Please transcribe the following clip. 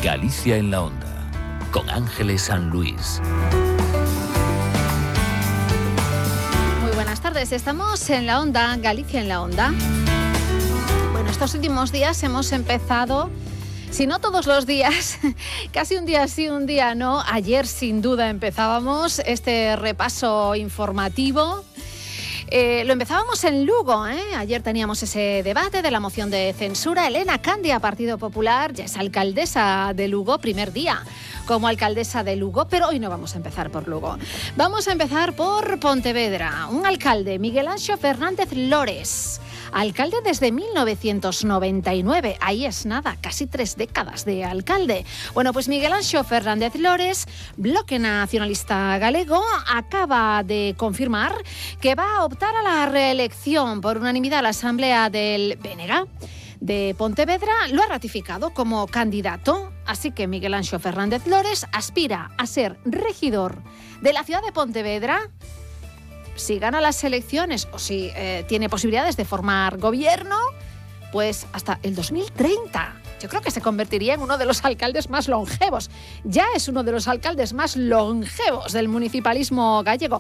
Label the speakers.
Speaker 1: Galicia en la Onda, con Ángeles San Luis.
Speaker 2: Muy buenas tardes, estamos en la Onda, Galicia en la Onda. Bueno, estos últimos días hemos empezado, si no todos los días, casi un día sí, un día no. Ayer sin duda empezábamos este repaso informativo. Lo empezábamos en Lugo, ¿eh? Ayer teníamos ese debate de la moción de censura. Elena Candia, Partido Popular, ya es alcaldesa de Lugo, primer día como alcaldesa de Lugo, pero hoy no vamos a empezar por Lugo. Vamos a empezar por Pontevedra. Un alcalde, Miguel Anxo Fernández Lores, alcalde desde 1999. Ahí es nada, casi 3 décadas de alcalde. Bueno, pues Miguel Anxo Fernández Lores, Bloque Nacionalista Galego, acaba de confirmar que va a optar a la reelección por unanimidad a la Asamblea del BNG de Pontevedra. Lo ha ratificado como candidato, así que Miguel Anxo Fernández Lores aspira a ser regidor de la ciudad de Pontevedra si gana las elecciones o si tiene posibilidades de formar gobierno, pues hasta el 2030. Yo creo que se convertiría en uno de los alcaldes más longevos. Ya es uno de los alcaldes más longevos del municipalismo gallego.